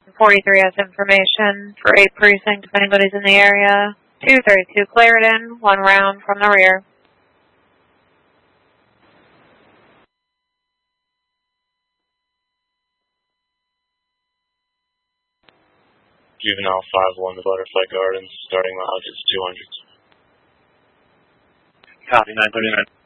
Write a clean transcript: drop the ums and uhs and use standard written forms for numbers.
43 has information for 8 precinct if anybody's in the area. 232 Clarendon, 1 round from the rear. Juvenile 5-1 to Butterfly Gardens, starting mileage is 200. Copy, 939.